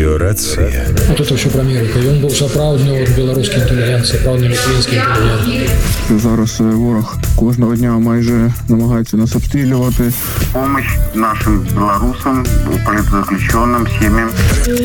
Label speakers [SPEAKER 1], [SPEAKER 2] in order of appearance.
[SPEAKER 1] Радіорація.
[SPEAKER 2] Вот это все про Америку. Ён був сапраўдны беларускі інтэлігент, сапраўдны літвінський інтэлігент.
[SPEAKER 3] Зараз ворог кожного дня майже намагається нас обстрілювати.
[SPEAKER 4] Помощь нашим белорусам, политзаключенным, семьям.